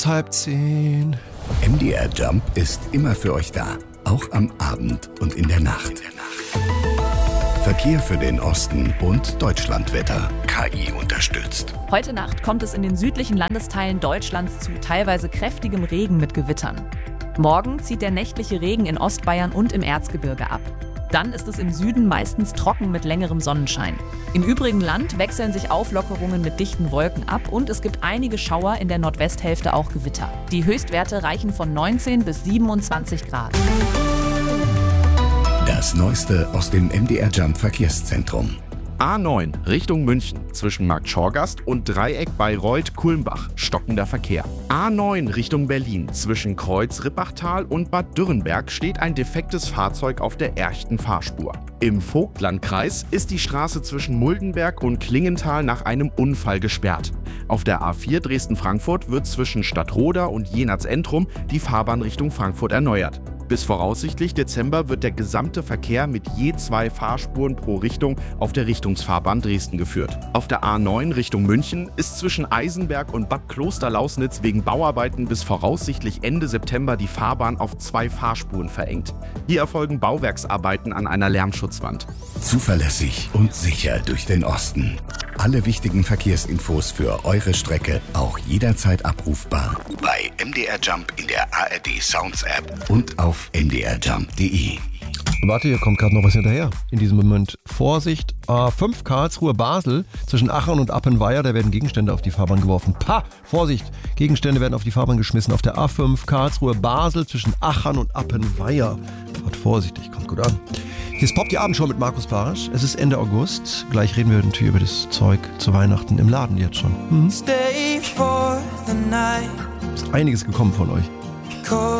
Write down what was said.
9:30. MDR Jump ist immer für euch da, auch am Abend und in der Nacht. Verkehr für den Osten und Deutschlandwetter. KI unterstützt. Heute Nacht kommt es in den südlichen Landesteilen Deutschlands zu teilweise kräftigem Regen mit Gewittern. Morgen zieht der nächtliche Regen in Ostbayern und im Erzgebirge ab. Dann ist es im Süden meistens trocken mit längerem Sonnenschein. Im übrigen Land wechseln sich Auflockerungen mit dichten Wolken ab und es gibt einige Schauer, in der Nordwesthälfte auch Gewitter. Die Höchstwerte reichen von 19 bis 27 Grad. Das Neueste aus dem MDR Jump Verkehrszentrum. A9 Richtung München zwischen Markt Schorgast und Dreieck Bayreuth-Kulmbach, stockender Verkehr. A9 Richtung Berlin zwischen Kreuz-Rippachtal und Bad Dürrenberg steht ein defektes Fahrzeug auf der ersten Fahrspur. Im Vogtlandkreis ist die Straße zwischen Muldenberg und Klingenthal nach einem Unfall gesperrt. Auf der A4 Dresden-Frankfurt wird zwischen Stadtroda und Jenatz-Entrum die Fahrbahn Richtung Frankfurt erneuert. Bis voraussichtlich Dezember wird der gesamte Verkehr mit je 2 Fahrspuren pro Richtung auf der Richtungsfahrbahn Dresden geführt. Auf der A9 Richtung München ist zwischen Eisenberg und Bad Klosterlausnitz wegen Bauarbeiten bis voraussichtlich Ende September die Fahrbahn auf 2 Fahrspuren verengt. Hier erfolgen Bauwerksarbeiten an einer Lärmschutzwand. Zuverlässig und sicher durch den Osten. Alle wichtigen Verkehrsinfos für eure Strecke auch jederzeit abrufbar bei MDR Jump in der ARD Sounds App und auf mdrjump.de. Warte, hier kommt gerade noch was hinterher. In diesem Moment Vorsicht, A5 Karlsruhe-Basel zwischen Aachen und Appenweier, da werden Gegenstände auf die Fahrbahn geworfen. Vorsicht, Gegenstände werden auf die Fahrbahn geschmissen. Auf der A5 Karlsruhe-Basel zwischen Aachen und Appenweier. Fahrt vorsichtig, kommt gut an. Hier ist Pop die Abendshow mit Markus Barasch. Es ist Ende August. Gleich reden wir natürlich über das Zeug zu Weihnachten im Laden jetzt schon. Ist einiges gekommen von euch.